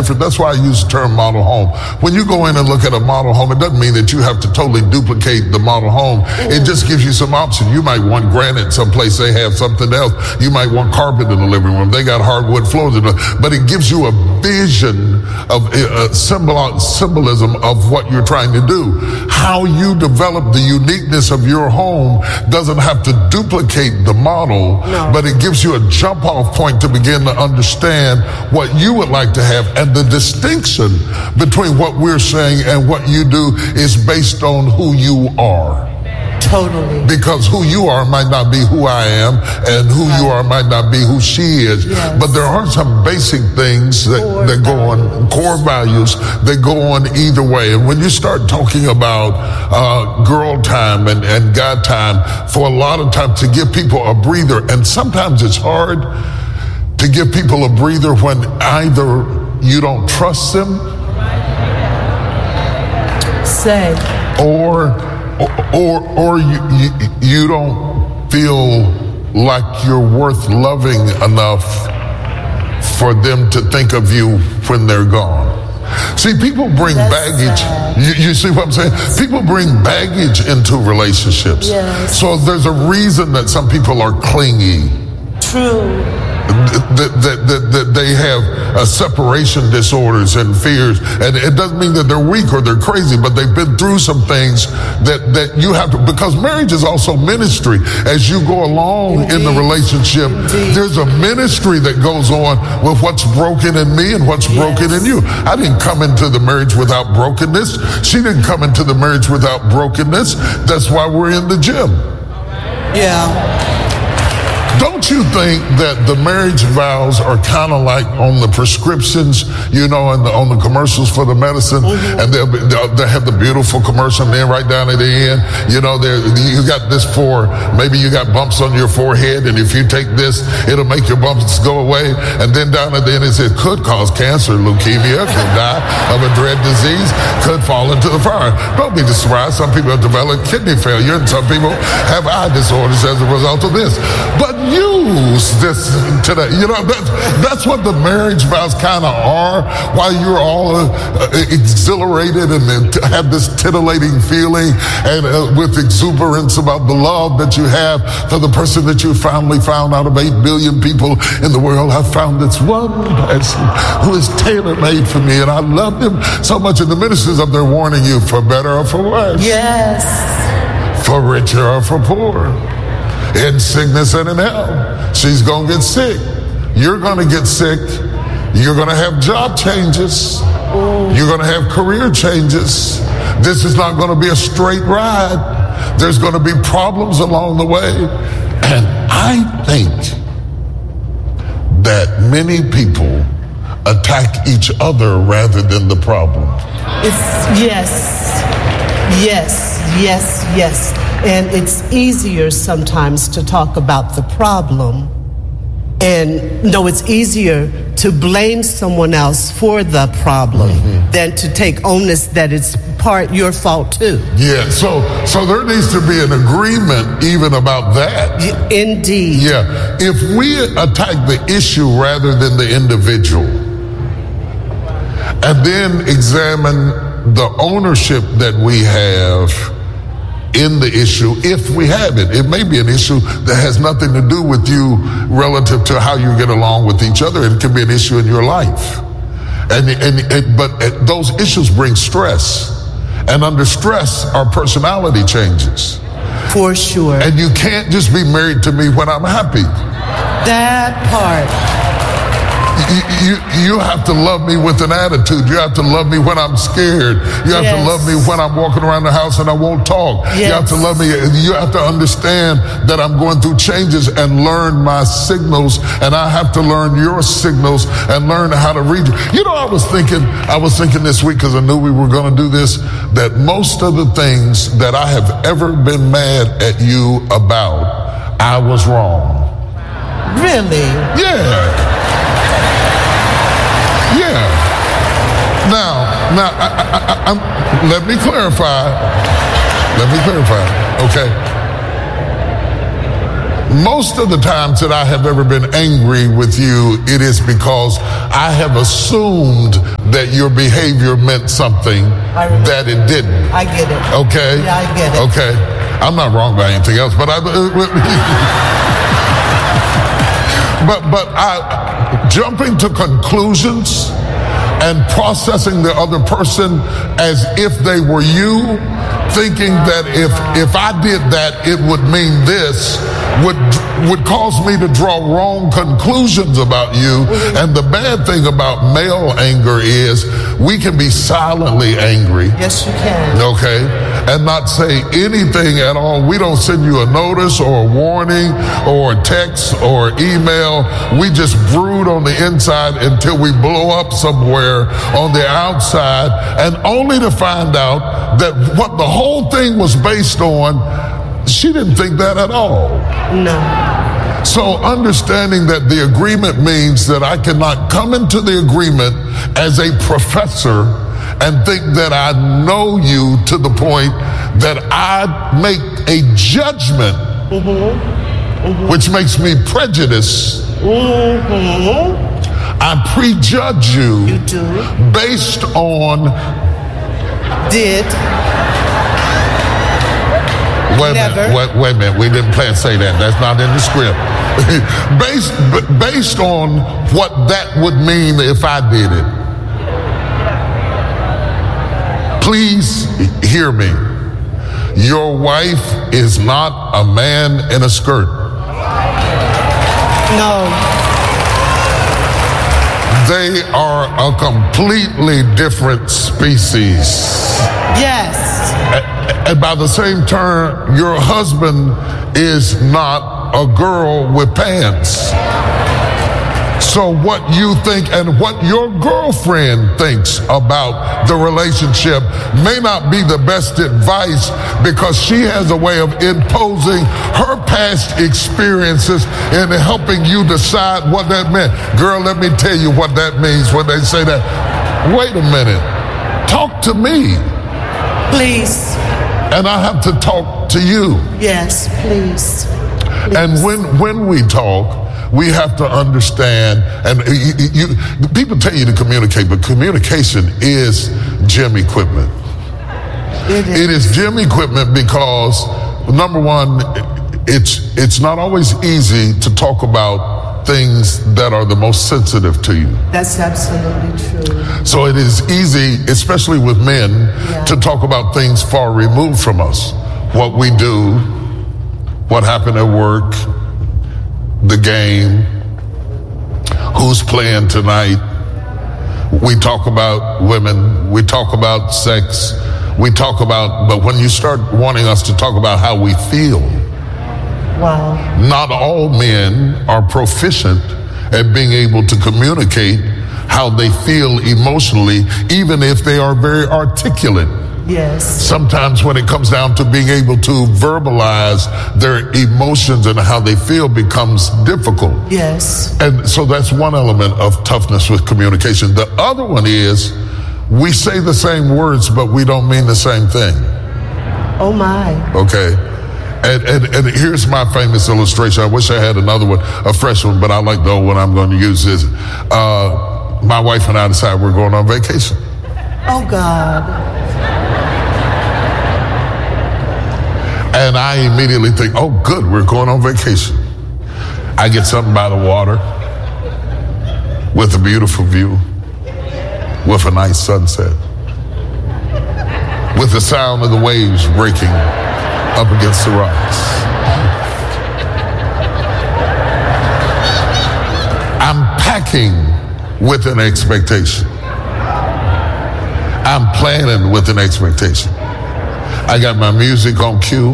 different. That's why I use the term model home. When you go in and look at a model home, it doesn't mean that you have to totally duplicate the model home. It just gives you some options. You might want granite someplace they have something else. You might want carpet in the living room. They got hardwood floors. But it gives you a vision of symbolism of what you're trying to do. How you develop the uniqueness of your home doesn't have to duplicate the model, but it gives you a jump off point to begin to understand what you would like to have. And the distinction between what we're saying and what you do is based on who you are. Totally. Because who you are might not be who I am, and who you are might not be who she is. Yes. But there are some basic things that go on, core values that go on either way. And when you start talking about girl time and guy time, for a lot of times to give people a breather, and sometimes it's hard to give people a breather when either you don't trust them, or you don't feel like you're worth loving enough for them to think of you when they're gone. See, people bring baggage. You see what I'm saying? People bring baggage into relationships. Yes. So there's a reason that some people are clingy. True. That they have separation disorders and fears, and it doesn't mean that they're weak or they're crazy, but they've been through some things that you have to, because marriage is also ministry. As you go along in the relationship, there's a ministry that goes on with what's broken in me and what's broken in you. I didn't come into the marriage without brokenness. She didn't come into the marriage without brokenness. That's why we're in the gym. Yeah. Don't you think that the marriage vows are kind of like on the prescriptions, and on the commercials for the medicine, and they'll have the beautiful commercial, and then right down at the end, you got this for, maybe you got bumps on your forehead, and if you take this, it'll make your bumps go away, and then down at the end it says, could cause cancer, leukemia, could die of a dread disease, could fall into the fire. Don't be surprised, some people have developed kidney failure, and some people have eye disorders as a result of this. But use this today. That's what the marriage vows kind of are, while you're all exhilarated and have this titillating feeling and with exuberance about the love that you have for the person that you finally found. Out of 8 billion people in the world, I found this one person who is tailor-made for me, and I love him so much. And the ministers up there warning you, for better or for worse. Yes. For richer or for poor. In sickness and in health. She's going to get sick. You're going to get sick. You're going to have job changes. You're going to have career changes. This is not going to be a straight ride. There's going to be problems along the way. And I think that many people attack each other rather than the problem. Yes. And it's easier sometimes to talk about the problem. And no, it's easier to blame someone else for the problem than to take onus that it's part your fault too. Yeah, so there needs to be an agreement even about that. Indeed. Yeah, if we attack the issue rather than the individual, and then examine the ownership that we have in the issue, if we have it. It may be an issue that has nothing to do with you relative to how you get along with each other. It can be an issue in your life. But those issues bring stress. And under stress, our personality changes. For sure. And you can't just be married to me when I'm happy. That part. You have to love me with an attitude. You have to love me when I'm scared. You have to love me when I'm walking around the house and I won't talk. Yes. You have to love me. You have to understand that I'm going through changes and learn my signals, and I have to learn your signals and learn how to read you. I was thinking this week, because I knew we were going to do this, that most of the things that I have ever been mad at you about, I was wrong. Really? Yeah. Now, let me clarify. Okay. Most of the times that I have ever been angry with you, it is because I have assumed that your behavior meant something that it didn't. I get it. Okay? Yeah, I get it. Okay. I'm not wrong by anything else, but I jumping to conclusions and processing the other person as if they were you, thinking that if I did that, it would mean this, would cause me to draw wrong conclusions about you. And the bad thing about male anger is we can be silently angry. Yes, you can. Okay? And not say anything at all. We don't send you a notice or a warning or a text or email. We just brood on the inside until we blow up somewhere on the outside, and only to find out that what the whole thing was based on, she didn't think that at all. No. So understanding that the agreement means that I cannot come into the agreement as a professor and think that I know you to the point that I make a judgment, which makes me prejudiced. I prejudge you. You do. Based on Wait a minute. We didn't plan to say that. That's not in the script. based on what that would mean if I did it. Please hear me. Your wife is not a man in a skirt. No. They are a completely different species. Yes. And by the same term, your husband is not a girl with pants. So what you think and what your girlfriend thinks about the relationship may not be the best advice, because she has a way of imposing her past experiences and helping you decide what that meant. Girl, let me tell you what that means when they say that. Wait a minute. Talk to me. Please. And I have to talk to you. Yes, please. And when we talk, we have to understand, and people tell you to communicate, but communication is gym equipment. It is gym equipment because, number one, it's not always easy to talk about things that are the most sensitive to you. That's absolutely true. So it is easy, especially with men, to talk about things far removed from us. What we do, what happened at work, the game, who's playing tonight. We talk about women, we talk about sex, but when you start wanting us to talk about how we feel, wow. Not all men are proficient at being able to communicate how they feel emotionally, even if they are very articulate. Yes. Sometimes when it comes down to being able to verbalize their emotions and how they feel becomes difficult. Yes. And so that's one element of toughness with communication. The other one is we say the same words, but we don't mean the same thing. Oh my. Okay. And here's my famous illustration. I wish I had another one, a fresh one, but I like the old one I'm going to use. Is my wife and I decide we're going on vacation. Oh God. And I immediately think, oh, good, we're going on vacation. I get something by the water with a beautiful view, with a nice sunset, with the sound of the waves breaking up against the rocks. I'm packing with an expectation. I'm planning with an expectation. I got my music on cue.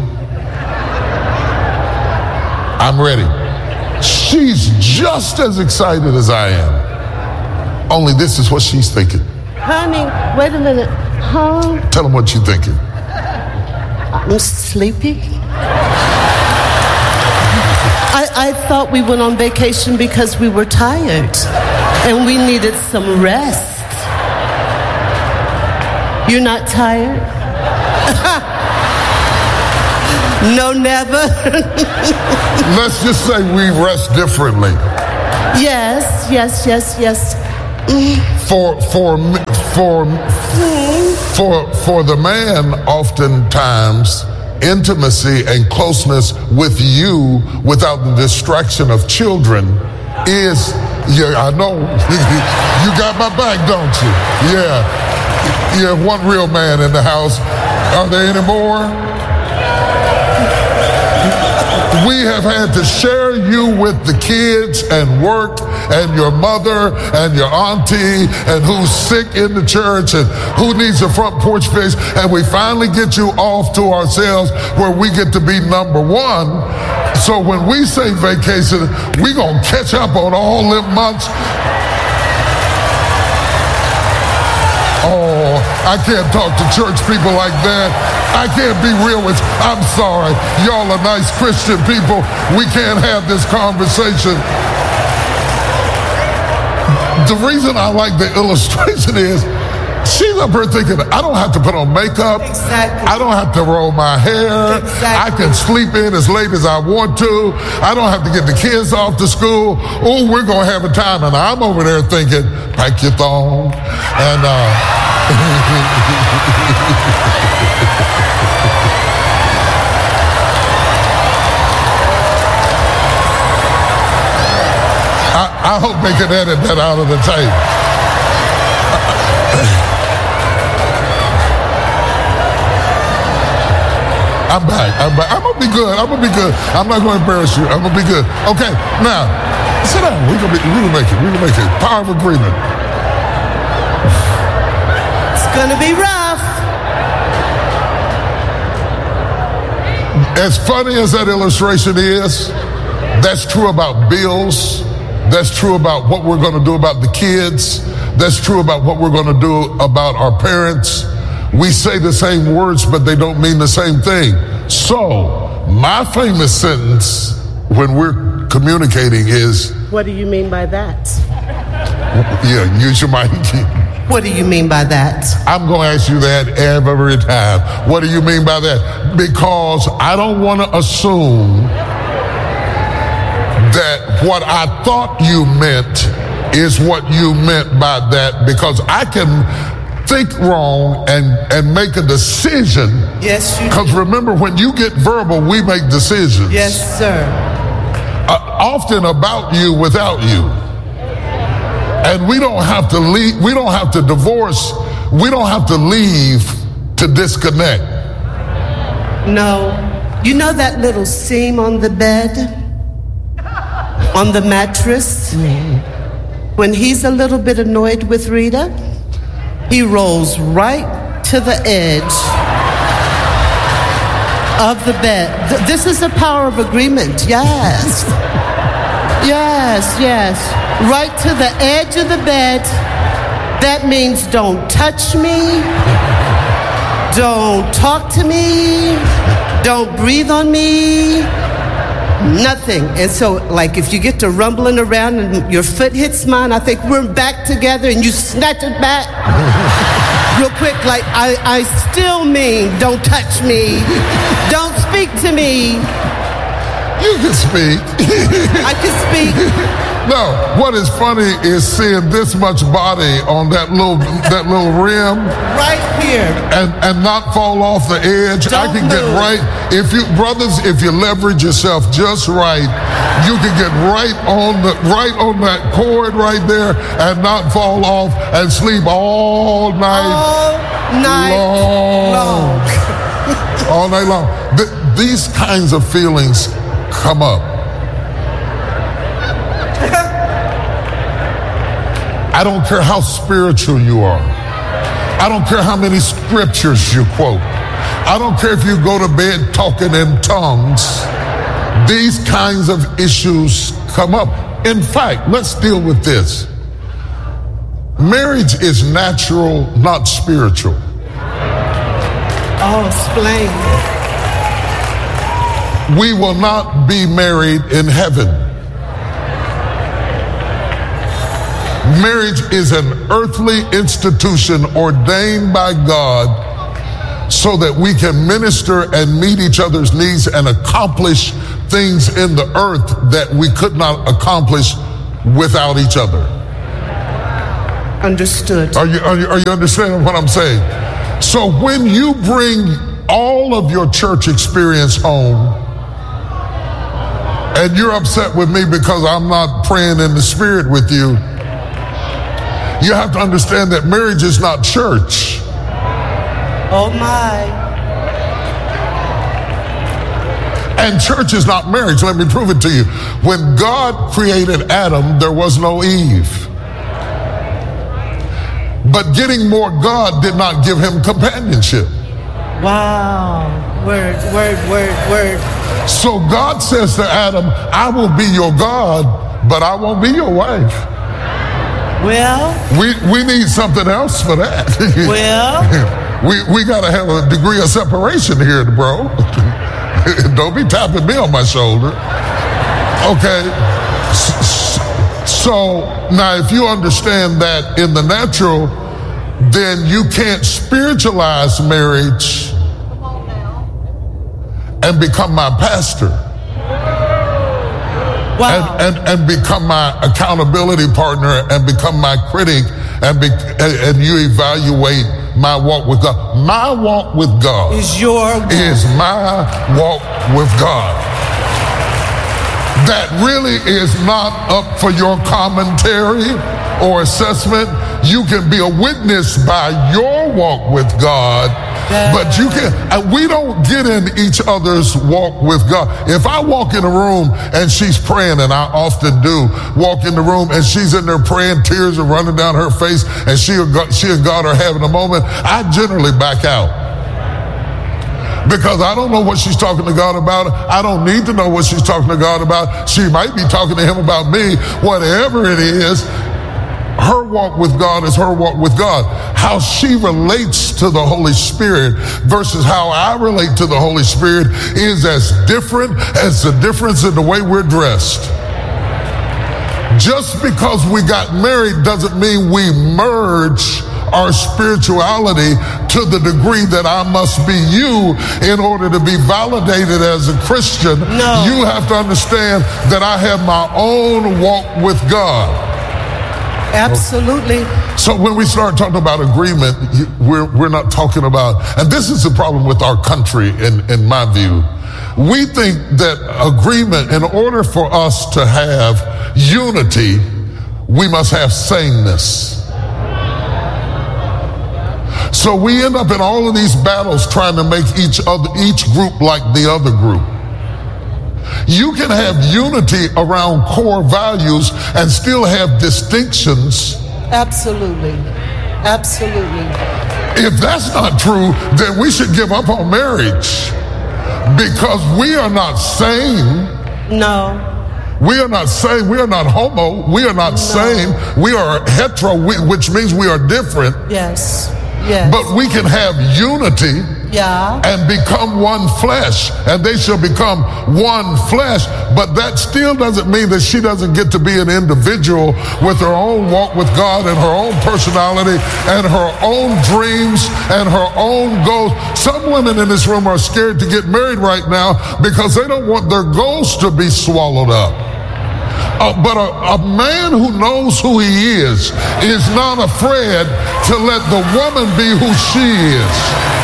I'm ready. She's just as excited as I am. Only this is what she's thinking. Honey, wait a minute. Huh? Tell them what you're thinking. I'm sleepy. I thought we went on vacation because we were tired and we needed some rest. You're not tired? No, never. Let's just say we rest differently. Yes. For the man, oftentimes, intimacy and closeness with you without the distraction of children is, yeah, I know, you got my back, don't you? Yeah. You have one real man in the house. Are there any more? We have had to share you with the kids and work and your mother and your auntie and who's sick in the church and who needs a front porch fix. And we finally get you off to ourselves where we get to be number one. So when we say vacation, we gonna catch up on all them months. Oh, I can't talk to church people like that. I can't be real with you. I'm sorry. Y'all are nice Christian people. We can't have this conversation. The reason I like the illustration is she's up here thinking, I don't have to put on makeup. Exactly. I don't have to roll my hair. Exactly. I can sleep in as late as I want to. I don't have to get the kids off to school. Oh, we're going to have a time. And I'm over there thinking, pack your thong. And, I hope they can edit that out of the tape. I'm back. I'm gonna be good. I'm not gonna embarrass you. I'm gonna be good. Okay, now sit down. We're gonna make it. We're gonna make it. Power of agreement. It's gonna be rough. As funny as that illustration is, that's true about bills. That's true about what we're going to do about the kids. That's true about what we're going to do about our parents. We say the same words, but they don't mean the same thing. So, my famous sentence when we're communicating is... What do you mean by that? Yeah, use your mic. What do you mean by that? I'm going to ask you that every time. What do you mean by that? Because I don't want to assume that what I thought you meant is what you meant by that, because I can think wrong and make a decision. Yes, you do. Because remember, when you get verbal, we make decisions. Yes, sir. Often about you without you. And we don't have to leave, we don't have to divorce, we don't have to leave to disconnect. No. You know that little seam on the bed? On the mattress? When he's a little bit annoyed with Rita, he rolls right to the edge of the bed. This is the power of agreement. Yes. Yes. Right to the edge of the bed. That means don't touch me. Don't talk to me. Don't breathe on me. Nothing. And so, like, if you get to rumbling around and your foot hits mine, I think we're back together, and you snatch it back real quick. Like, I still mean don't touch me. Don't speak to me. You can speak. I can speak. No, what is funny is seeing this much body on that little rim. Right here. And not fall off the edge. Don't I can get move. right. If you leverage yourself just right, you can get right on that cord right there and not fall off and sleep all night. All night long. All night long. These kinds of feelings come up. I don't care how spiritual you are. I don't care how many scriptures you quote. I don't care if you go to bed talking in tongues. These kinds of issues come up. In fact, let's deal with this. Marriage is natural, not spiritual. Oh, explain. We will not be married in heaven. Marriage is an earthly institution ordained by God so that we can minister and meet each other's needs and accomplish things in the earth that we could not accomplish without each other. Understood. Are you understanding what I'm saying? So when you bring all of your church experience home and you're upset with me because I'm not praying in the spirit with you, you have to understand that marriage is not church. Oh my. And church is not marriage. Let me prove it to you. When God created Adam, there was no Eve. But getting more God did not give him companionship. Wow. Word. So God says to Adam, I will be your God, but I won't be your wife. Well. We need something else for that. Well. we got to have a degree of separation here, bro. Don't be tapping me on my shoulder. Okay. So now if you understand that in the natural, then you can't spiritualize marriage and become my pastor. Wow. And become my accountability partner and become my critic and you evaluate my walk with God. My walk with God is your walk. Is my walk with God. That really is not up for your commentary or assessment. You can be a witness by your walk with God, but you can. We don't get in each other's walk with God. If I walk in a room and she's praying, and I often do walk in the room and she's in there praying, tears are running down her face, and she and God are having a moment, I generally back out. Because I don't know what she's talking to God about. I don't need to know what she's talking to God about. She might be talking to him about me. Whatever it is, her walk with God is her walk with God. How she relates to the Holy Spirit versus how I relate to the Holy Spirit is as different as the difference in the way we're dressed. Just because we got married doesn't mean we merge our spirituality to the degree that I must be you in order to be validated as a Christian. No. You have to understand that I have my own walk with God. Absolutely. So when we start talking about agreement, we're not talking about, and this is the problem with our country in my view. We think that agreement, in order for us to have unity, we must have sameness. So we end up in all of these battles trying to make each group like the other group. You can have unity around core values and still have distinctions. Absolutely. Absolutely. If that's not true, then we should give up on marriage because we are not sane. No. We are not sane. We are not homo. We are not sane. We are hetero, which means we are different. Yes. Yes. But we can have unity and become one flesh, and they shall become one flesh. But that still doesn't mean that she doesn't get to be an individual with her own walk with God and her own personality and her own dreams and her own goals. Some women in this room are scared to get married right now because they don't want their goals to be swallowed up. But a man who knows who he is not afraid to let the woman be who she is.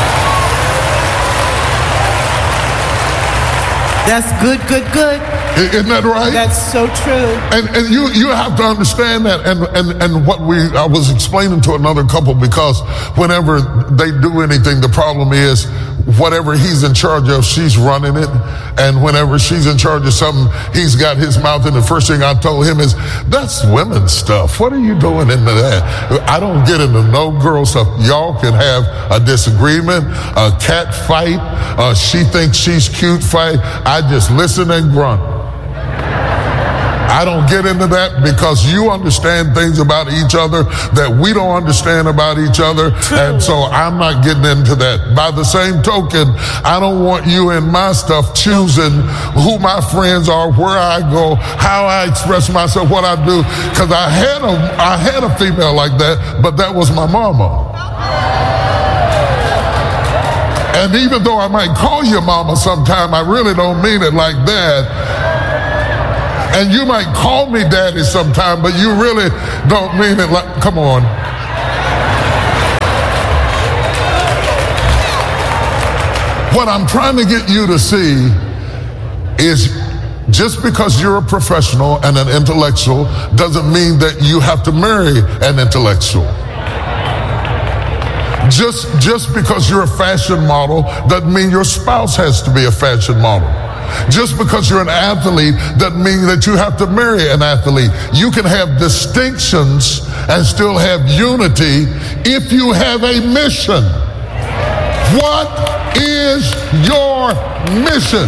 That's good. Isn't that right? That's so true. And you have to understand that. And what I was explaining to another couple, because whenever they do anything, the problem is whatever he's in charge of, she's running it. And whenever she's in charge of something, he's got his mouth in. The first thing I told him is, that's women's stuff. What are you doing into that? I don't get into no girl stuff. Y'all can have a disagreement, a cat fight, she thinks she's cute fight. I just listen and grunt. I don't get into that because you understand things about each other that we don't understand about each other. True. And so I'm not getting into that. By the same token, I don't want you in my stuff choosing who my friends are, where I go, how I express myself, what I do. Because I had a female like that, but that was my mama. And even though I might call you mama sometime, I really don't mean it like that. And you might call me daddy sometime, but you really don't mean it like, come on. What I'm trying to get you to see is just because you're a professional and an intellectual doesn't mean that you have to marry an intellectual. Just because you're a fashion model doesn't mean your spouse has to be a fashion model. Just because you're an athlete doesn't mean that you have to marry an athlete. You can have distinctions and still have unity if you have a mission. What is your mission?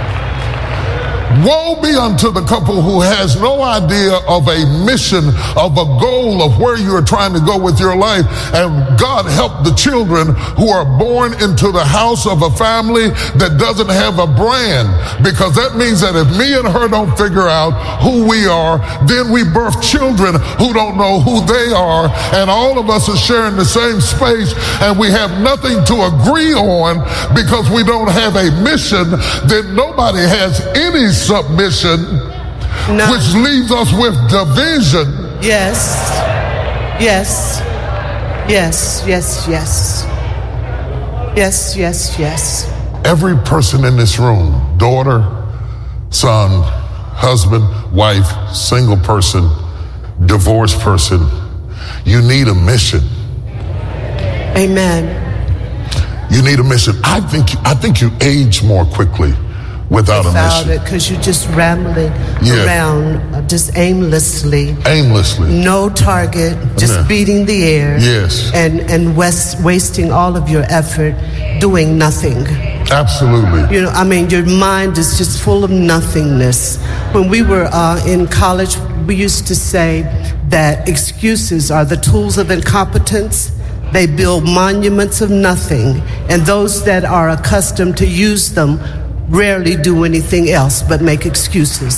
Woe be unto the couple who has no idea of a mission, of a goal of where you are trying to go with your life. And God help the children who are born into the house of a family that doesn't have a brand, because that means that if me and her don't figure out who we are, then we birth children who don't know who they are, and all of us are sharing the same space and we have nothing to agree on because we don't have a mission. Then nobody has any submission, which leaves us with division. Yes. Yes. Yes, yes, yes. Yes, yes, yes. Every person in this room, daughter, son, husband, wife, single person, divorced person, you need a mission. Amen. You need a mission. I think you age more quickly without a mission. Because you're just rambling around, just aimlessly. No target, just beating the air. Yes. And wasting all of your effort doing nothing. Absolutely. You know, I mean, your mind is just full of nothingness. When we were in college, we used to say that excuses are the tools of incompetence. They build monuments of nothing, and those that are accustomed to use them rarely do anything else but make excuses.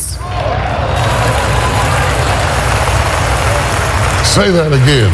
Say that again.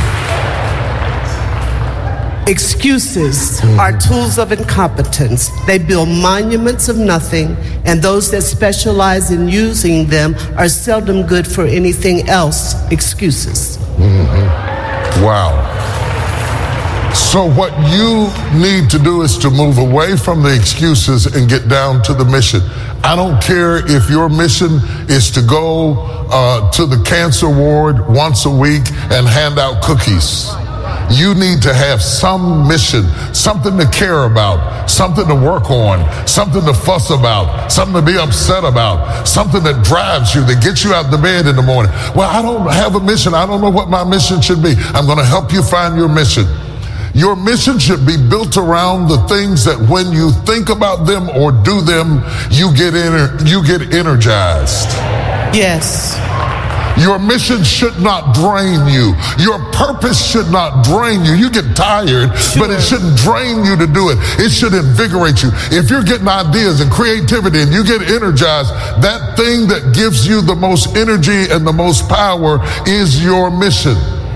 Excuses are tools of incompetence. They build monuments of nothing, and those that specialize in using them are seldom good for anything else. Excuses. Wow. So what you need to do is to move away from the excuses and get down to the mission. I don't care if your mission is to go to the cancer ward once a week and hand out cookies. You need to have some mission, something to care about, something to work on, something to fuss about, something to be upset about, something that drives you, that gets you out of the bed in the morning. Well, I don't have a mission. I don't know what my mission should be. I'm going to help you find your mission. Your mission should be built around the things that when you think about them or do them, you get energized. Yes. Your mission should not drain you. Your purpose should not drain you. You get tired, but it shouldn't drain you to do it. It should invigorate you. If you're getting ideas and creativity and you get energized, that thing that gives you the most energy and the most power is your mission.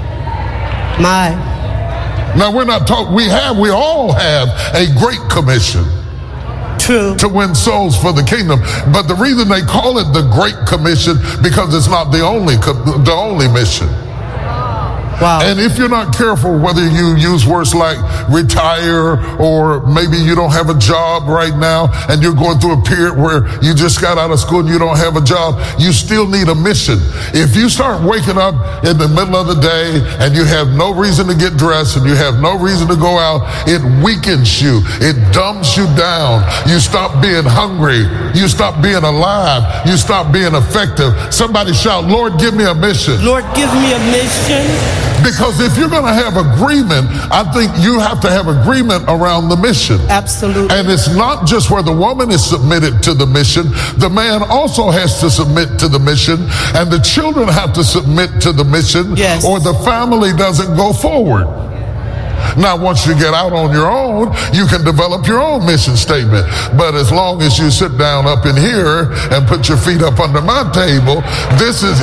Now we're not talking, we all have a great commission. True. To win souls for the kingdom. But the reason they call it the Great Commission, because it's not the only mission. Wow. And if you're not careful, whether you use words like retire, or maybe you don't have a job right now and you're going through a period where you just got out of school and you don't have a job, you still need a mission. If you start waking up in the middle of the day and you have no reason to get dressed and you have no reason to go out, it weakens you. It dumbs you down. You stop being hungry. You stop being alive. You stop being effective. Somebody shout, Lord, give me a mission. Lord, give me a mission. Because if you're going to have agreement, I think you have to have agreement around the mission. Absolutely. And it's not just where the woman is submitted to the mission. The man also has to submit to the mission, and the children have to submit to the mission, yes, or the family doesn't go forward. Now, once you get out on your own, you can develop your own mission statement. But as long as you sit down up in here and put your feet up under my table, this is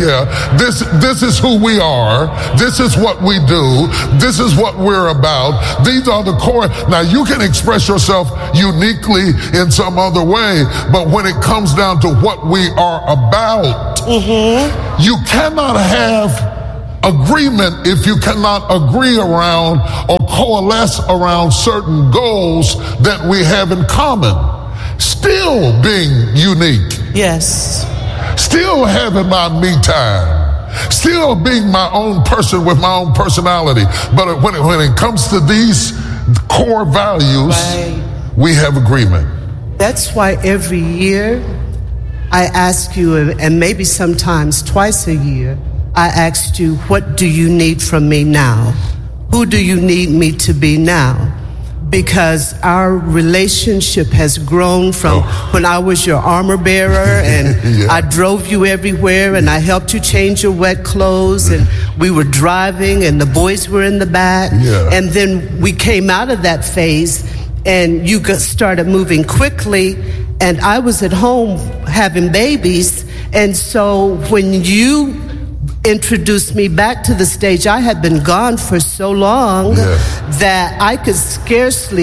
who we are. This is what we do. This is what we're about. These are the core. Now, you can express yourself uniquely in some other way, but when it comes down to what we are about, you cannot have agreement if you cannot agree around or coalesce around certain goals that we have in common. Still being unique. Yes. Still having my me time. Still being my own person with my own personality. But when it comes to these core values, we have agreement. That's why every year I ask you, and maybe sometimes twice a year, I asked you, what do you need from me now? Who do you need me to be now? Because our relationship has grown from when I was your armor bearer and I drove you everywhere and I helped you change your wet clothes and we were driving and the boys were in the back. And then we came out of that phase and you started moving quickly and I was at home having babies. And so when you introduced me back to the stage, I had been gone for so long that I could scarcely.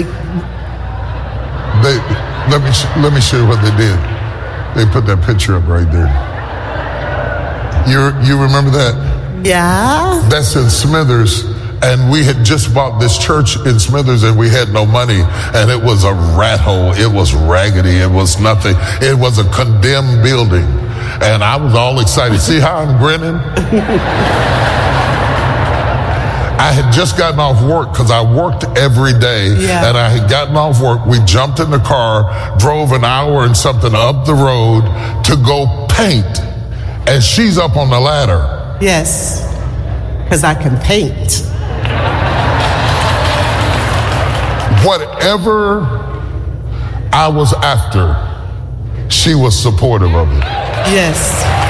Let me show you what they did. They put that picture up right there. You remember that? Yeah. That's in Smithers, and we had just bought this church in Smithers, and we had no money, and it was a rat hole. It was raggedy. It was nothing. It was a condemned building. And I was all excited. See how I'm grinning? I had just gotten off work because I worked every day. And I had gotten off work. We jumped in the car, drove an hour and something up the road to go paint. And she's up on the ladder. Yes, because I can paint. Whatever I was after, she was supportive of it. Yes.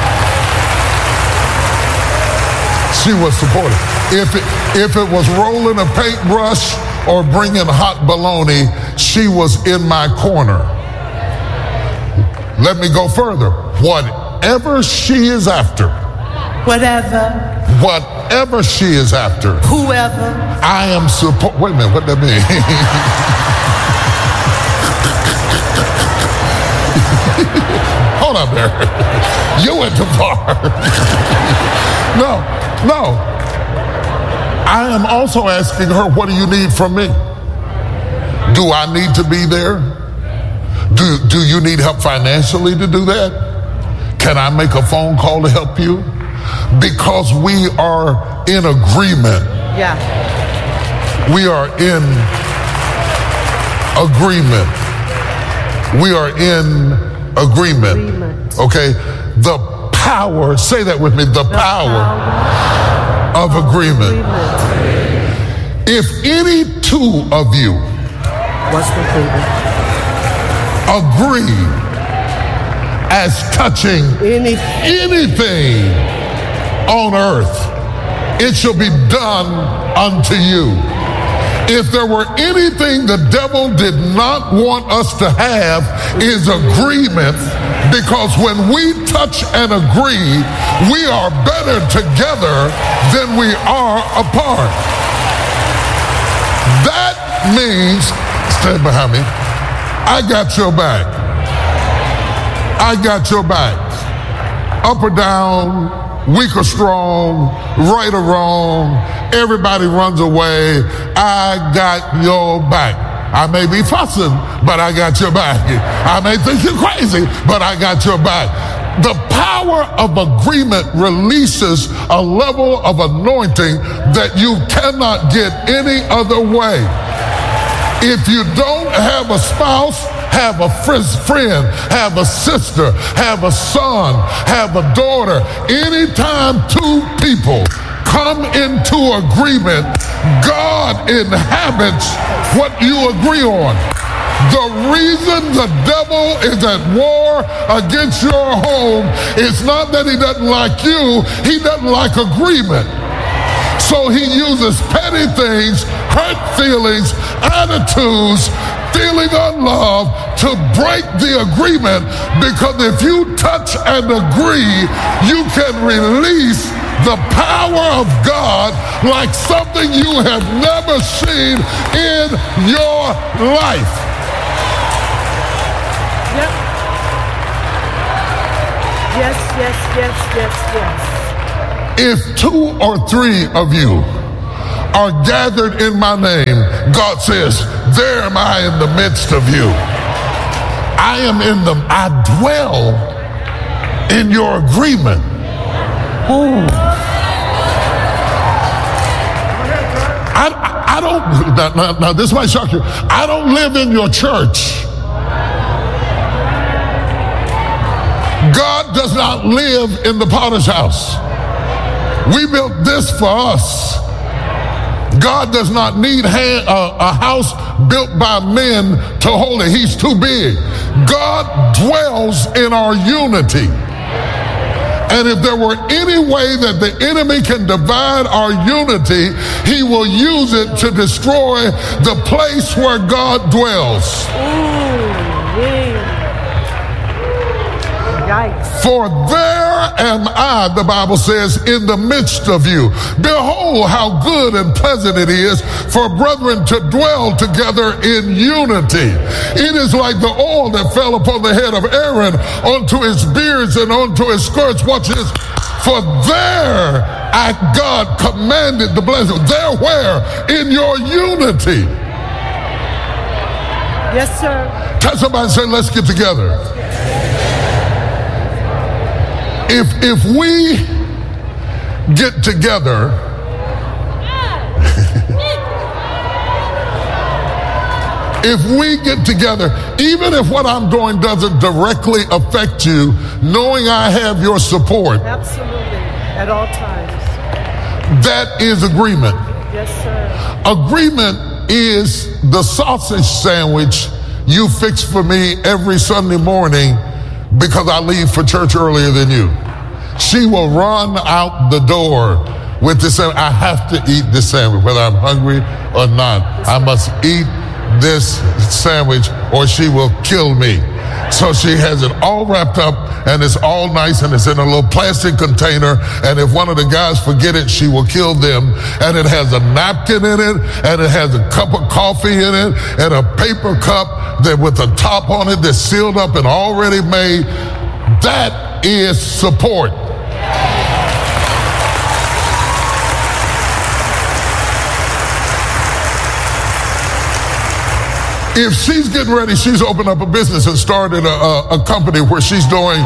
She was supportive. If it was rolling a paintbrush or bringing hot bologna, she was in my corner. Let me go further. Whatever she is after. Whatever she is after. Whoever. I am support. Wait a minute, what that mean? Hold up there. You went too far. No. I am also asking her, what do you need from me? Do I need to be there? Do you need help financially to do that? Can I make a phone call to help you? Because we are in agreement. Yeah. We are in agreement. We are in agreement. Okay? The power, say that with me, the power of agreement. If any two of you agree as touching anything on earth, it shall be done unto you. If there were anything the devil did not want us to have is agreement, because when we touch and agree, we are better together than we are apart. That means, stand behind me, I got your back. I got your back. Up or down, weak or strong, right or wrong, everybody runs away. I got your back. I may be fussing, but I got your back. I may think you're crazy, but I got your back. The power of agreement releases a level of anointing that you cannot get any other way. If you don't have a spouse, have a friend, have a sister, have a son, have a daughter. Anytime two people come into agreement, God inhabits what you agree on. The reason the devil is at war against your home is not that he doesn't like you, he doesn't like agreement. So he uses petty things, hurt feelings, attitudes, feeling unloved to break the agreement, because if you touch and agree, you can release the power of God like something you have never seen in your life. Yep. Yes. If 2 or 3 of you are gathered in my name, God says, there am I in the midst of you. I am in them. I dwell in your agreement. Ooh. I don't, now this might shock you. I don't live in your church. God does not live in the potter's house. We built this for us. God does not need a house built by men to hold it. He's too big. God dwells in our unity. And if there were any way that the enemy can divide our unity, he will use it to destroy the place where God dwells. Yikes. For there am I, the Bible says, in the midst of you. Behold, how good and pleasant it is for brethren to dwell together in unity. It is like the oil that fell upon the head of Aaron onto his beards and onto his skirts. Watch this. For there God commanded the blessing. There where? In your unity. Yes, sir. Tell somebody and say, let's get together. If we get together, if we get together, even if what I'm doing doesn't directly affect you, knowing I have your support. Absolutely, at all times. That is agreement. Yes, sir. Agreement is the sausage sandwich you fix for me every Sunday morning because I leave for church earlier than you. She will run out the door with this sandwich. I have to eat this sandwich, whether I'm hungry or not. I must eat this sandwich or she will kill me. So she has it all wrapped up and it's all nice and it's in a little plastic container. And if one of the guys forget it, she will kill them. And it has a napkin in it and it has a cup of coffee in it and a paper cup that with a top on it that's sealed up and already made. That is support. If she's getting ready, she's opened up a business and started a company where she's doing,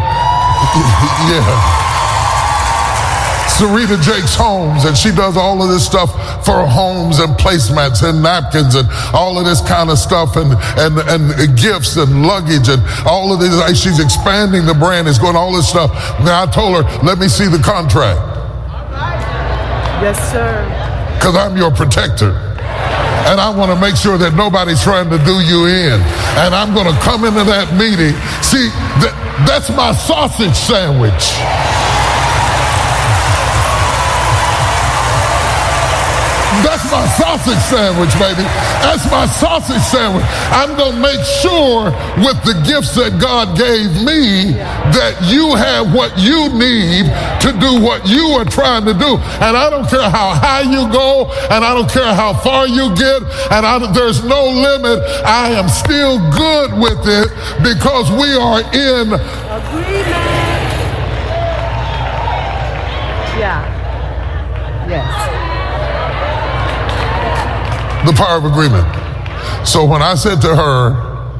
Sarita Jakes Homes, and she does all of this stuff for homes and placemats and napkins and all of this kind of stuff and gifts and luggage and all of this. She's expanding the brand, it's going all this stuff. Now I told her, let me see the contract. Yes, sir. Because I'm your protector. And I want to make sure that nobody's trying to do you in. And I'm going to come into that meeting. See, that's my sausage sandwich. That's my sausage sandwich, baby. That's my sausage sandwich. I'm going to make sure with the gifts that God gave me that you have what you need to do what you are trying to do. And I don't care how high you go, and I don't care how far you get, and there's no limit. I am still good with it because we are in agreement. Yeah. Yes. The power of agreement. So when I said to her,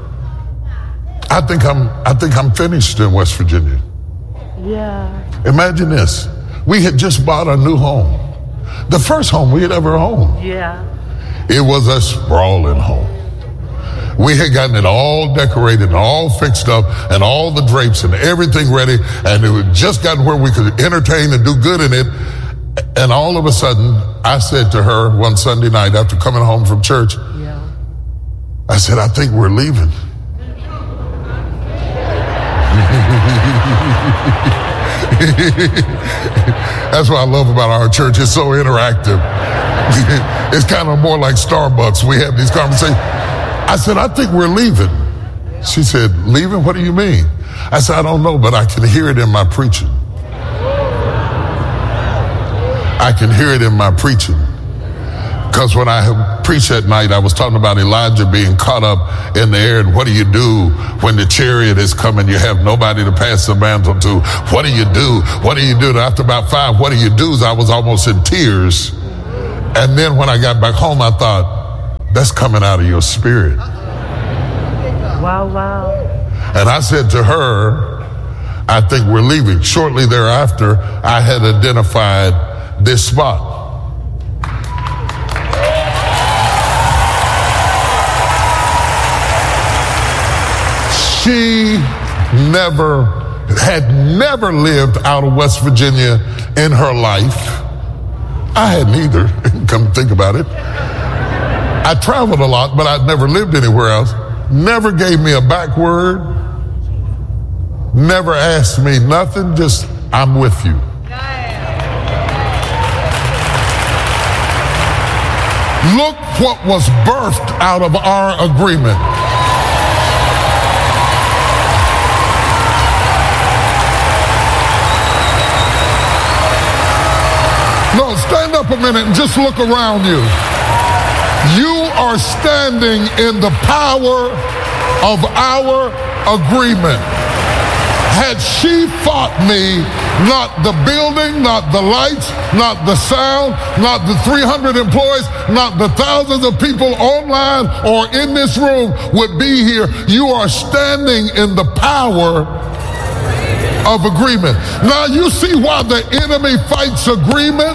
I think I'm finished in West Virginia. Yeah. Imagine this. We had just bought a new home. The first home we had ever owned. Yeah. It was a sprawling home. We had gotten it all decorated and all fixed up and all the drapes and everything ready, and it had just gotten where we could entertain and do good in it. And all of a sudden, I said to her one Sunday night after coming home from church, I said, I think we're leaving. That's what I love about our church. It's so interactive. It's kind of more like Starbucks. We have these conversations. I said, I think we're leaving. She said, leaving? What do you mean? I said, I don't know, but I can hear it in my preaching. I can hear it in my preaching. Because when I preached that night, I was talking about Elijah being caught up in the air. And what do you do when the chariot is coming? You have nobody to pass the mantle to. What do you do? What do you do? And after about 5, what do you do? I was almost in tears. And then when I got back home, I thought, that's coming out of your spirit. Wow, wow. And I said to her, I think we're leaving. Shortly thereafter, I had identified this spot. She had never lived out of West Virginia in her life. I hadn't either, come to think about it. I traveled a lot, but I'd never lived anywhere else. Never gave me a back word. Never asked me nothing, just, I'm with you. Look what was birthed out of our agreement. No, stand up a minute and just look around you. You are standing in the power of our agreement. Had she fought me, not the building, not the lights, not the sound, not the 300 employees, not the thousands of people online or in this room would be here. You are standing in the power of agreement. Now you see why the enemy fights agreement?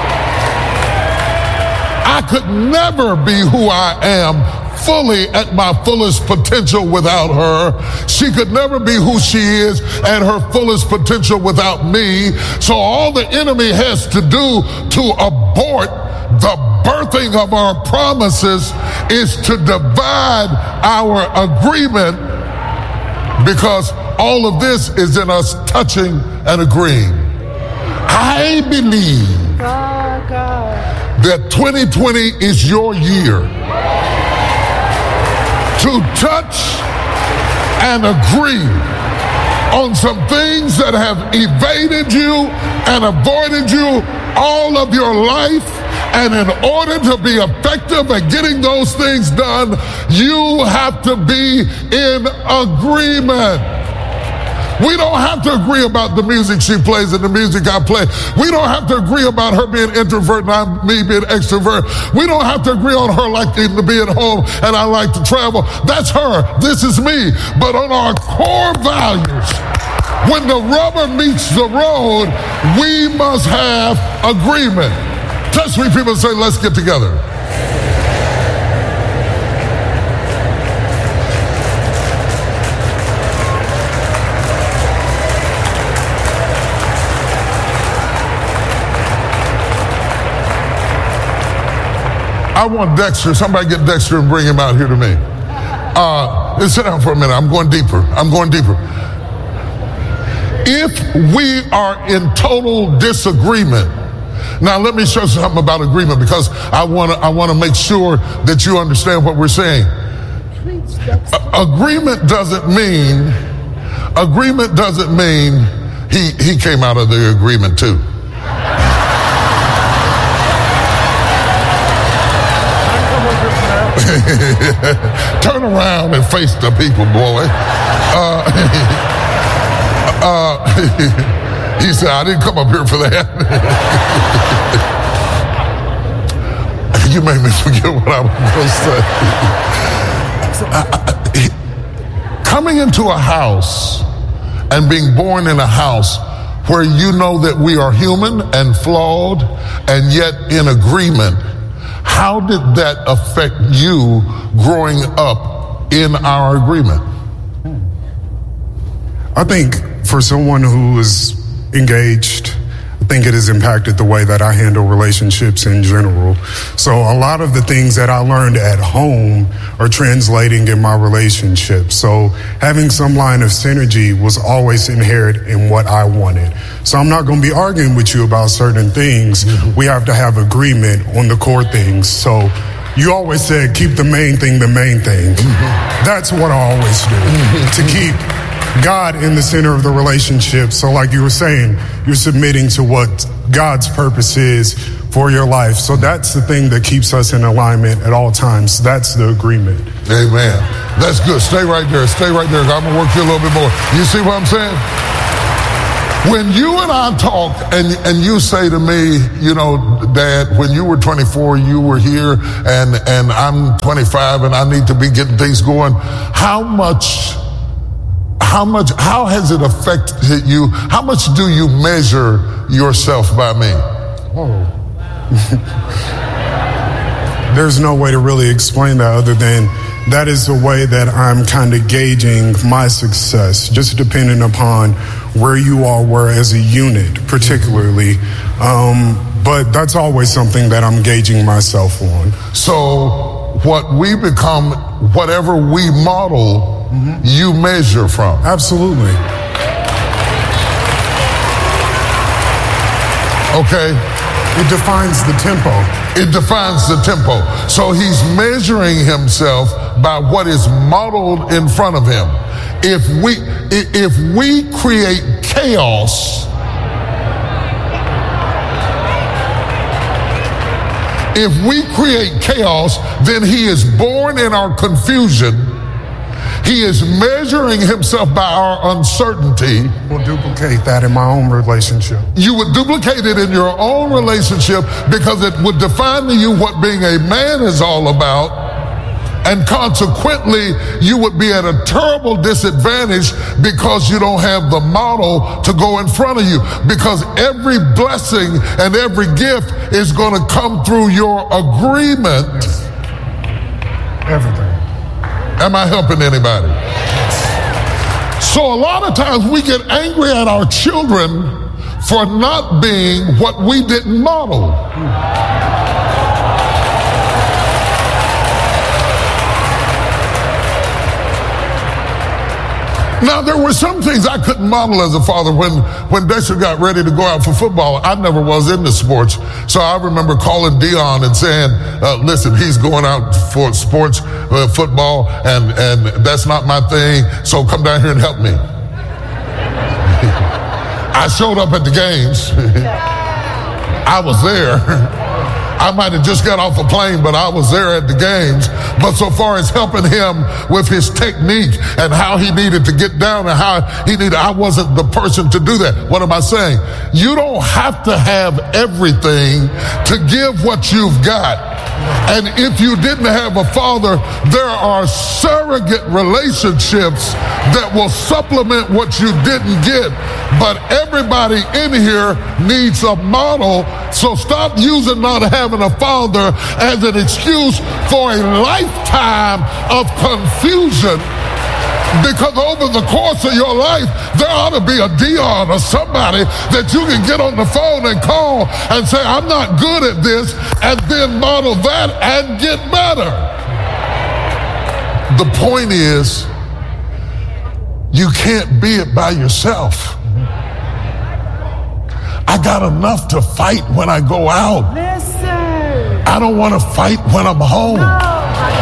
I could never be who I am fully at my fullest potential without her. She could never be who she is at her fullest potential without me. So all the enemy has to do to abort the birthing of our promises is to divide our agreement, because all of this is in us touching and agreeing. I believe that 2020 is your year to touch and agree on some things that have evaded you and avoided you all of your life. And in order to be effective at getting those things done, you have to be in agreement. We don't have to agree about the music she plays and the music I play. We don't have to agree about her being introvert and me being extrovert. We don't have to agree on her liking to be at home and I like to travel. That's her. This is me. But on our core values, when the rubber meets the road, we must have agreement. Touch 3 people and say, let's get together. I want Dexter. Somebody get Dexter and bring him out here to me. Let's sit down for a minute. I'm going deeper. If we are in total disagreement, now let me show you something about agreement, because I want to make sure that you understand what we're saying. Agreement doesn't mean he came out of the agreement too. Turn around and face the people, boy. He said, I didn't come up here for that. You made me forget what I was going to say. Coming into a house and being born in a house where you know that we are human and flawed and yet in agreement, how did that affect you growing up in our agreement? I think for someone who is engaged, I think it has impacted the way that I handle relationships in general. So a lot of the things that I learned at home are translating in my relationship. So having some line of synergy was always inherent in what I wanted. So I'm not going to be arguing with you about certain things. Mm-hmm. We have to have agreement on the core things. So you always said, keep the main thing the main thing. Mm-hmm. That's what I always do, to keep God in the center of the relationship. So like you were saying, you're submitting to what God's purpose is for your life. So that's the thing that keeps us in alignment at all times. That's the agreement. Amen. That's good. Stay right there. Stay right there. I'm going to work you a little bit more. You see what I'm saying? When you and I talk and you say to me, you know, Dad, when you were 24, you were here and I'm 25 and I need to be getting things going. How has it affected you? How much do you measure yourself by me? Oh. There's no way to really explain that other than that is the way that I'm kind of gauging my success, just depending upon where you all were as a unit, particularly. But that's always something that I'm gauging myself on. So what we become, whatever we model, you measure from. Absolutely. Okay. It defines the tempo. It defines the tempo. So he's measuring himself by what is modeled in front of him. If we create chaos, then he is born in our confusion. He is measuring himself by our uncertainty. We'll duplicate that in my own relationship. You would duplicate it in your own relationship because it would define to you what being a man is all about. And consequently, you would be at a terrible disadvantage because you don't have the model to go in front of you. Because every blessing and every gift is going to come through your agreement. Yes. Everything. Am I helping anybody? So a lot of times we get angry at our children for not being what we didn't model. Now, there were some things I couldn't model as a father. When Dexter got ready to go out for football, I never was into sports. So I remember calling Dion and saying, listen, he's going out for sports, football, and that's not my thing, so come down here and help me. I showed up at the games. I was there. I might have just got off a plane, but I was there at the games. But so far as helping him with his technique and how he needed to get down and how he needed, I wasn't the person to do that. What am I saying? You don't have to have everything to give what you've got. And if you didn't have a father, there are surrogate relationships that will supplement what you didn't get. But everybody in here needs a model. So stop using not having a father as an excuse for a lifetime of confusion. Because over the course of your life, there ought to be a Dion or somebody that you can get on the phone and call and say, I'm not good at this, and then model that and get better. The point is, you can't be it by yourself. I got enough to fight when I go out. Listen. I don't want to fight when I'm home. No.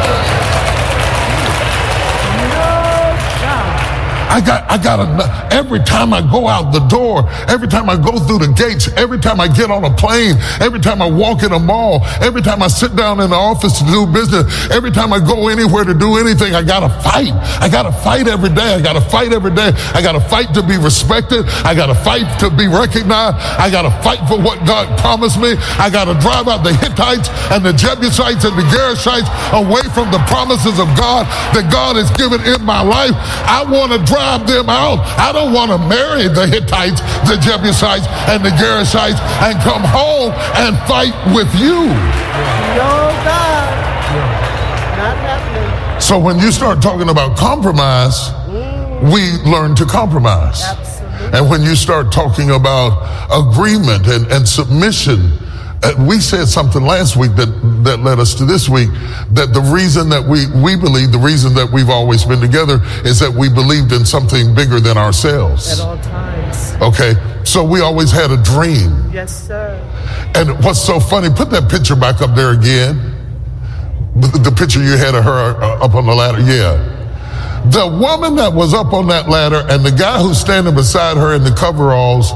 I got enough. Every time I go out the door, every time I go through the gates, every time I get on a plane, every time I walk in a mall, every time I sit down in the office to do business, every time I go anywhere to do anything, I got to fight. I got to fight every day. I got to fight every day. I got to fight to be respected. I got to fight to be recognized. I got to fight for what God promised me. I got to drive out the Hittites and the Jebusites and the Gerishites away from the promises of God that God has given in my life. I want to drive them out. I don't want to marry the Hittites, the Jebusites, and the Gerishites and come home and fight with you. No, God. Not happening. So when you start talking about compromise, we learn to compromise. Absolutely. And when you start talking about agreement and submission, we said something last week that led us to this week, that the reason that we believe, the reason that we've always been together is that we believed in something bigger than ourselves. At all times. Okay, so we always had a dream. Yes, sir. And what's so funny, put that picture back up there again. The picture you had of her up on the ladder, yeah. The woman that was up on that ladder and the guy who's standing beside her in the coveralls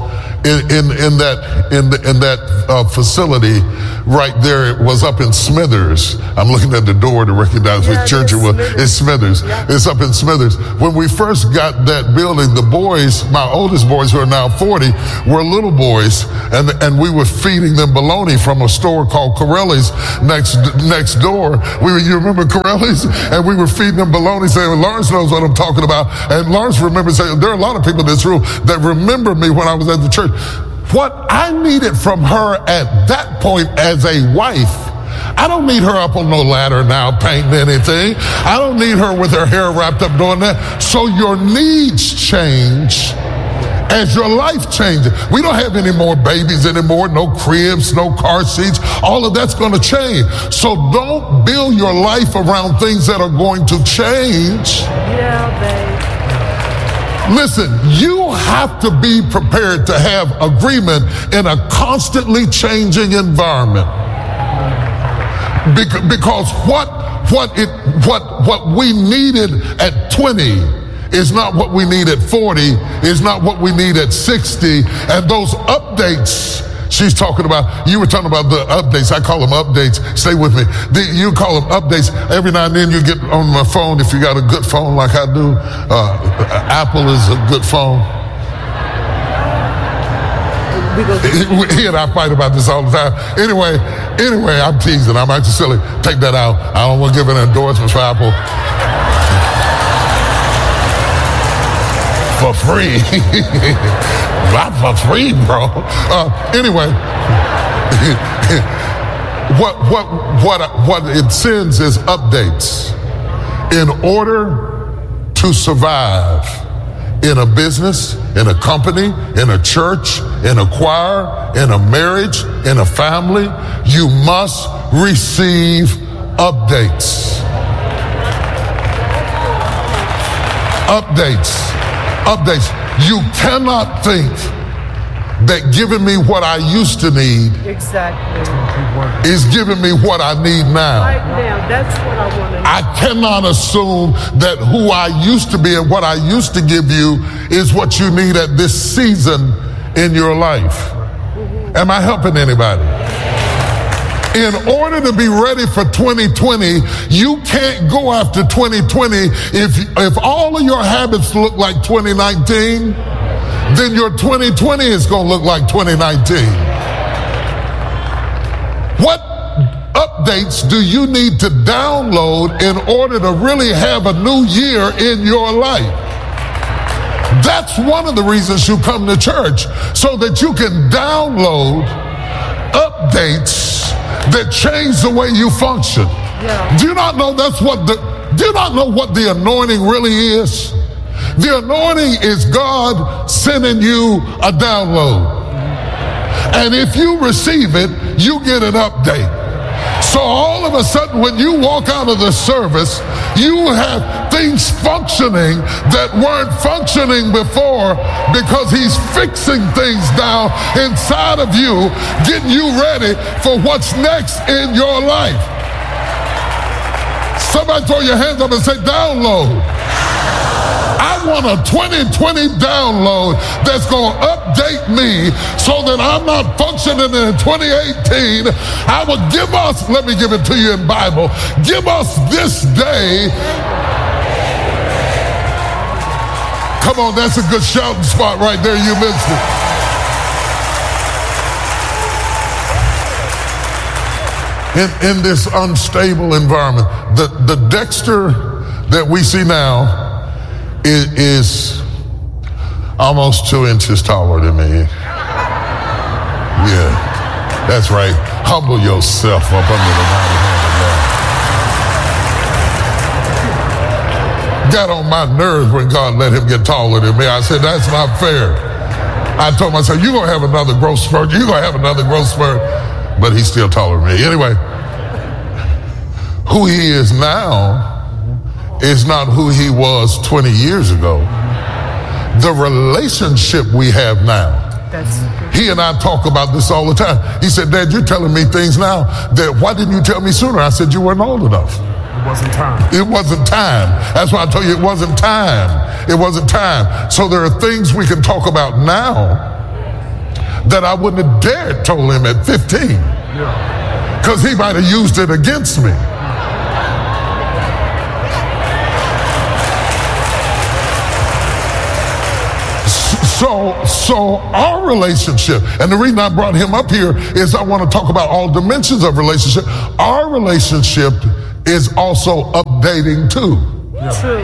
in that facility right there. It was up in Smithers. I'm looking at the door to recognize which church it was. It's Smithers. Yeah. It's up in Smithers. When we first got that building, the boys, my oldest boys who are now 40, were little boys, and we were feeding them bologna from a store called Corelli's next door. You remember Corelli's? And we were feeding them bologna, saying, Lawrence knows what I'm talking about. And Lawrence remembers saying, there are a lot of people in this room that remember me when I was at the church. What I needed from her at that point as a wife, I don't need her up on no ladder now painting anything. I don't need her with her hair wrapped up doing that. So your needs change as your life changes. We don't have any more babies anymore, no cribs, no car seats. All of that's going to change. So don't build your life around things that are going to change. Yeah, babe. Listen, you have to be prepared to have agreement in a constantly changing environment. Because what we needed at 20 is not what we need at 40, is not what we need at 60. And those updates she's talking about, you were talking about the updates. I call them updates. Stay with me. You call them updates. Every now and then you get on my phone, if you got a good phone like I do. Apple is a good phone. He and I fight about this all the time. Anyway, I'm teasing. I'm actually silly. Take that out. I don't want to give an endorsement for Apple. For free. Not for free, bro. Anyway, what it sends is updates in order to survive in a business, in a company, in a church, in a choir, in a marriage, in a family. You must receive updates. Updates. You cannot think that giving me what I used to need is giving me what I need now. Right now, that's what I want to know. I cannot assume that who I used to be and what I used to give you is what you need at this season in your life. Am I helping anybody? In order to be ready for 2020, you can't go after 2020 if all of your habits look like 2019, then your 2020 is going to look like 2019. What updates do you need to download in order to really have a new year in your life? That's one of the reasons you come to church, so that you can download updates that change the way you function. Yeah. Do you not know what the anointing really is? The anointing is God sending you a download. And if you receive it, you get an update. So all of a sudden, when you walk out of the service, you have things functioning that weren't functioning before, because he's fixing things down inside of you, getting you ready for what's next in your life. Somebody throw your hands up and say, download. I want a 2020 download that's going to update me so that I'm not functioning in 2018. I will give us, let me give it to you in Bible, give us this day. Come on, that's a good shouting spot right there. You missed it. In this unstable environment, the Dexter that we see now is almost 2 inches taller than me. Yeah, that's right. Humble yourself up under the mighty hand of God. Got on my nerves when God let him get taller than me. I said, that's not fair. I told myself, you're going to have another growth spurt. You're going to have another growth spurt. But he's still taller than me. Anyway, who he is now is not who he was 20 years ago. The relationship we have now. He and I talk about this all the time. He said, Dad, you're telling me things now that, why didn't you tell me sooner? I said, you weren't old enough. It wasn't time. It wasn't time. That's why I told you it wasn't time. It wasn't time. So there are things we can talk about now that I wouldn't have dared told him at 15. Because he might have used it against me. So our relationship, and the reason I brought him up here is I want to talk about all dimensions of relationship. Our relationship is also updating too. True.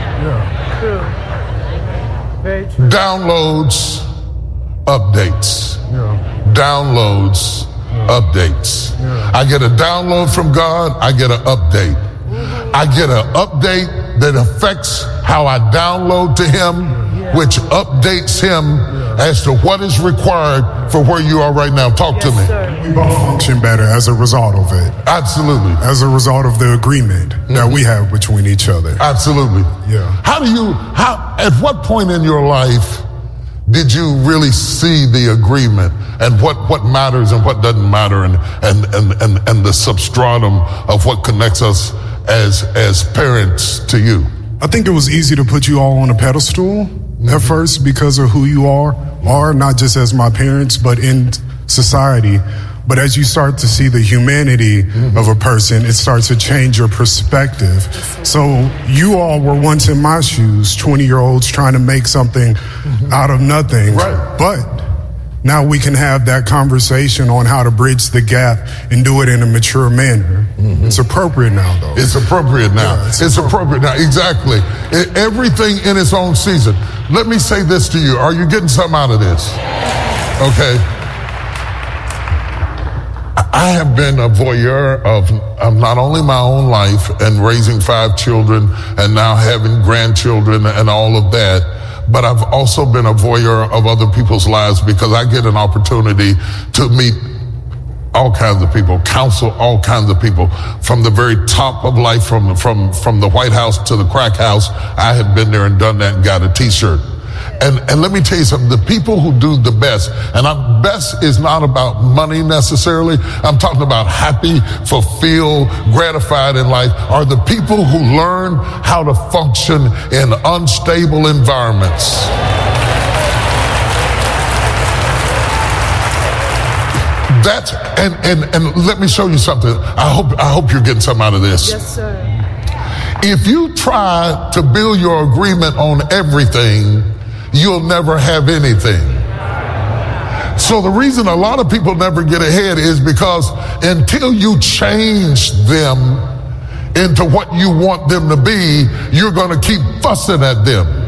True. Very true. Downloads, updates. Downloads, updates. I get a download from God, I get an update. I get an update that affects how I download to him, which updates him as to what is required for where you are right now. Talk to me. Sir. We both function better as a result of it. Absolutely. As a result of the agreement that we have between each other. Absolutely. Yeah. At what point in your life did you really see the agreement and what matters and what doesn't matter and the substratum of what connects us as parents to you? I think it was easy to put you all on a pedestal at first because of who you are, not just as my parents, but in society. But as you start to see the humanity of a person, it starts to change your perspective. So you all were once in my shoes, 20-year-olds trying to make something out of nothing. Right. But now we can have that conversation on how to bridge the gap and do it in a mature manner. It's appropriate now, though. It's appropriate now. Yeah, it's appropriate now. Exactly. Everything in its own season. Let me say this to you. Are you getting something out of this? Okay. I have been a voyeur of not only my own life and raising 5 children and now having grandchildren and all of that, but I've also been a voyeur of other people's lives because I get an opportunity to meet all kinds of people, counsel all kinds of people, from the very top of life, from the White House to the crack house. I have been there and done that and got a t-shirt. And let me tell you something, the people who do the best, and best is not about money necessarily, I'm talking about happy, fulfilled, gratified in life, are the people who learn how to function in unstable environments. That's, and let me show you something. I hope you're getting something out of this. Yes, sir. If you try to build your agreement on everything, you'll never have anything. So the reason a lot of people never get ahead is because until you change them into what you want them to be, you're going to keep fussing at them.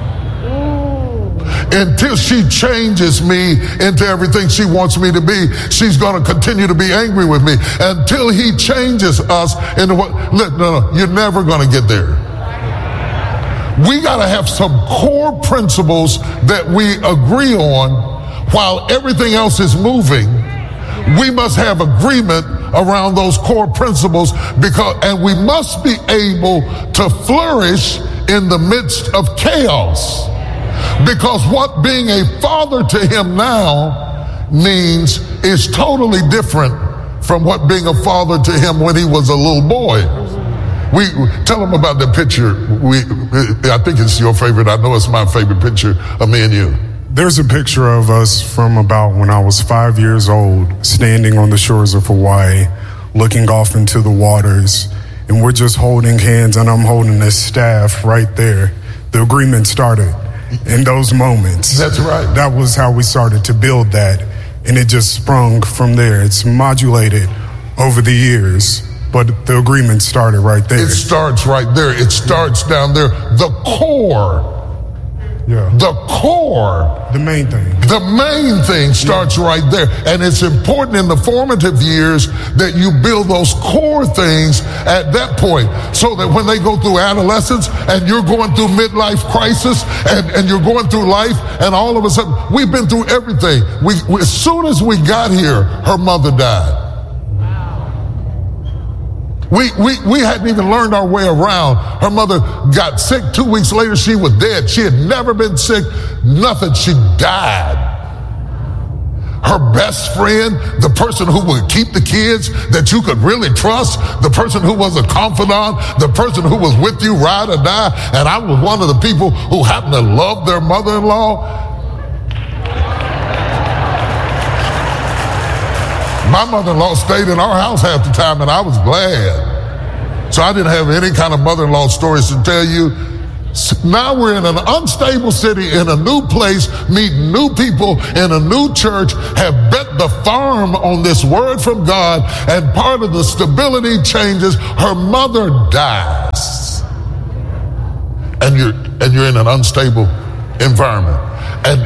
Until she changes me into everything she wants me to be, she's going to continue to be angry with me. Until he changes us into what, look, no, you're never going to get there. We got to have some core principles that we agree on while everything else is moving. We must have agreement around those core principles and we must be able to flourish in the midst of chaos. Because what being a father to him now means is totally different from what being a father to him when he was a little boy. We tell him about the picture. I think it's your favorite. I know it's my favorite picture of me and you. There's a picture of us from about when I was 5 years old, standing on the shores of Hawaii, looking off into the waters, and we're just holding hands, and I'm holding this staff right there. The agreement started in those moments. That's right. That was how we started to build that, and it just sprung from there. It's modulated over the years, but the agreement started right there. It starts right there. It starts down there. The core. Yeah. The core. The main thing. The main thing starts right there. And it's important in the formative years that you build those core things at that point so that when they go through adolescence and you're going through midlife crisis and you're going through life and all of a sudden, we've been through everything. We as soon as we got here, her mother died. We hadn't even learned our way around. Her mother got sick. 2 weeks later, she was dead. She had never been sick, nothing. She died. Her best friend, the person who would keep the kids that you could really trust, the person who was a confidant, the person who was with you ride or die, and I was one of the people who happened to love their mother-in-law. My mother-in-law stayed in our house half the time, and I was glad. So I didn't have any kind of mother-in-law stories to tell you. Now we're in an unstable city, in a new place, meeting new people in a new church, have bet the farm on this word from God, and part of the stability changes. Her mother dies. And you're in an unstable environment.